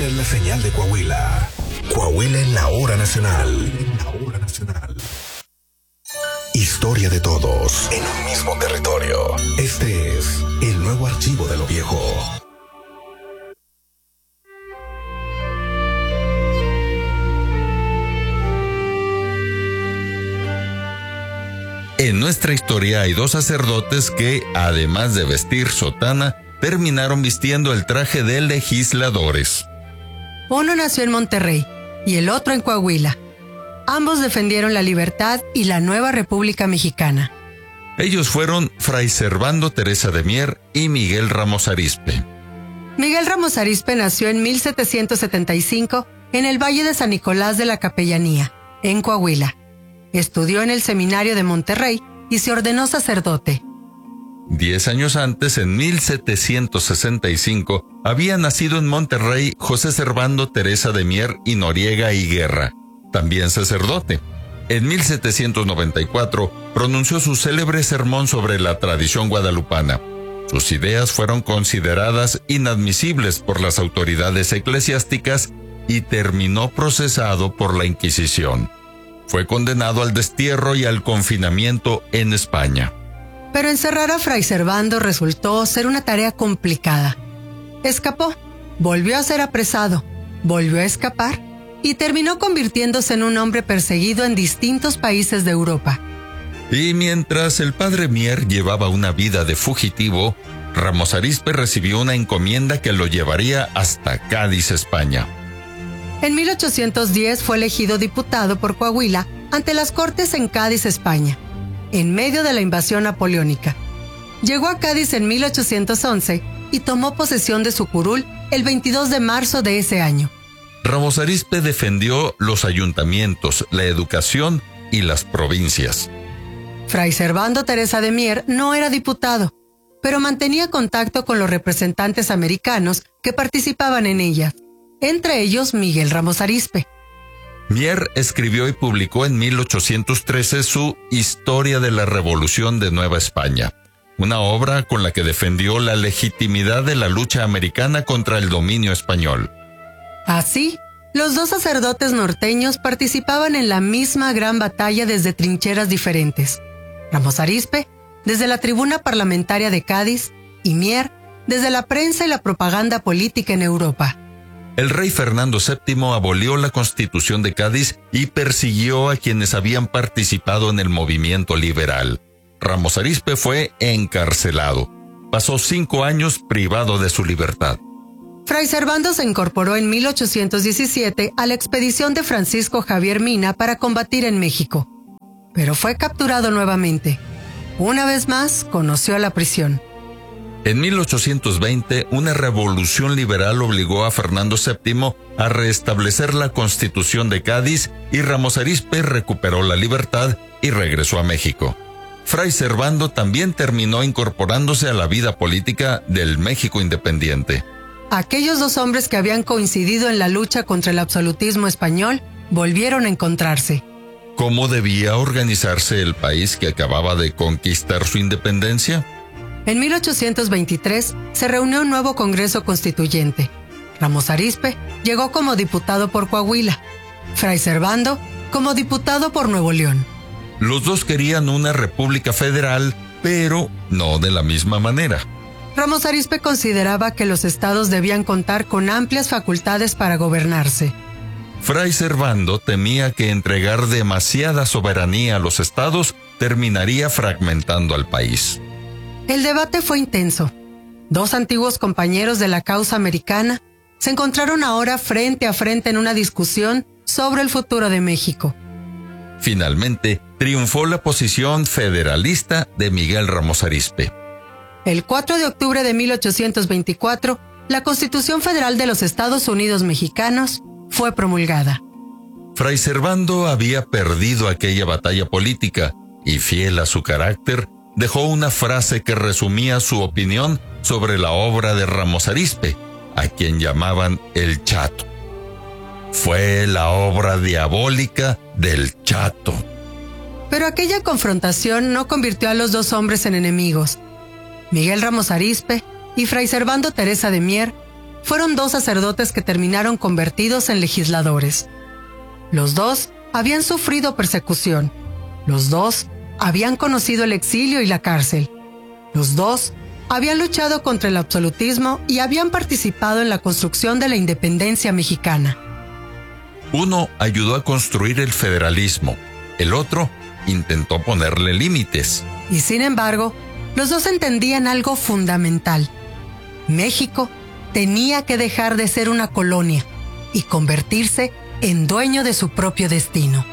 Esta es la señal de Coahuila. Coahuila en la hora nacional. Historia de todos en un mismo territorio. Este es el nuevo archivo de lo viejo. En nuestra historia hay dos sacerdotes que, además de vestir sotana, terminaron vistiendo el traje de legisladores. Uno nació en Monterrey y el otro en Coahuila. Ambos defendieron la libertad y la nueva República Mexicana. Ellos fueron Fray Servando Teresa de Mier y Miguel Ramos Arizpe. Miguel Ramos Arizpe nació en 1775 en el Valle de San Nicolás de la Capellanía, en Coahuila. Estudió en el Seminario de Monterrey y se ordenó sacerdote. 10 años antes, en 1765, había nacido en Monterrey José Servando Teresa de Mier y Noriega y Guerra, también sacerdote. En 1794 pronunció su célebre sermón sobre la tradición guadalupana. Sus ideas fueron consideradas inadmisibles por las autoridades eclesiásticas y terminó procesado por la Inquisición. Fue condenado al destierro y al confinamiento en España. Pero encerrar a Fray Servando resultó ser una tarea complicada. Escapó, volvió a ser apresado, volvió a escapar y terminó convirtiéndose en un hombre perseguido en distintos países de Europa. Y mientras el padre Mier llevaba una vida de fugitivo, Ramos Arizpe recibió una encomienda que lo llevaría hasta Cádiz, España. En 1810 fue elegido diputado por Coahuila ante las Cortes en Cádiz, España, en medio de la invasión napoleónica. Llegó a Cádiz en 1811 y tomó posesión de su curul el 22 de marzo de ese año. Ramos Arizpe defendió los ayuntamientos, la educación y las provincias. Fray Servando Teresa de Mier no era diputado, pero mantenía contacto con los representantes americanos que participaban en ellas, entre ellos Miguel Ramos Arizpe. Mier escribió y publicó en 1813 su Historia de la Revolución de Nueva España, una obra con la que defendió la legitimidad de la lucha americana contra el dominio español. Así, los dos sacerdotes norteños participaban en la misma gran batalla desde trincheras diferentes. Ramos Arizpe, desde la tribuna parlamentaria de Cádiz, y Mier, desde la prensa y la propaganda política en Europa. El rey Fernando VII abolió la Constitución de Cádiz y persiguió a quienes habían participado en el movimiento liberal. Ramos Arizpe fue encarcelado. Pasó 5 años privado de su libertad. Fray Servando se incorporó en 1817 a la expedición de Francisco Javier Mina para combatir en México, pero fue capturado nuevamente. Una vez más, conoció la prisión. En 1820, una revolución liberal obligó a Fernando VII a restablecer la Constitución de Cádiz y Ramos Arizpe recuperó la libertad y regresó a México. Fray Servando también terminó incorporándose a la vida política del México independiente. Aquellos dos hombres que habían coincidido en la lucha contra el absolutismo español volvieron a encontrarse. ¿Cómo debía organizarse el país que acababa de conquistar su independencia? En 1823 se reunió un nuevo Congreso Constituyente. Ramos Arizpe llegó como diputado por Coahuila, Fray Servando como diputado por Nuevo León. Los dos querían una república federal, pero no de la misma manera. Ramos Arizpe consideraba que los estados debían contar con amplias facultades para gobernarse. Fray Servando temía que entregar demasiada soberanía a los estados terminaría fragmentando al país. El debate fue intenso. Dos antiguos compañeros de la causa americana se encontraron ahora frente a frente en una discusión sobre el futuro de México. Finalmente, triunfó la posición federalista de Miguel Ramos Arizpe. El 4 de octubre de 1824, la Constitución Federal de los Estados Unidos Mexicanos fue promulgada. Fray Servando había perdido aquella batalla política y, fiel a su carácter, dejó una frase que resumía su opinión sobre la obra de Ramos Arizpe, a quien llamaban el Chato. Fue la obra diabólica del Chato. Pero aquella confrontación no convirtió a los dos hombres en enemigos. Miguel Ramos Arizpe y Fray Servando Teresa de Mier fueron 2 sacerdotes que terminaron convertidos en legisladores. Los 2 habían sufrido persecución. Los 2 habían conocido el exilio y la cárcel. Los 2 habían luchado contra el absolutismo y habían participado en la construcción de la independencia mexicana. Uno ayudó a construir el federalismo, el otro intentó ponerle límites. Y sin embargo, los 2 entendían algo fundamental. México tenía que dejar de ser una colonia y convertirse en dueño de su propio destino.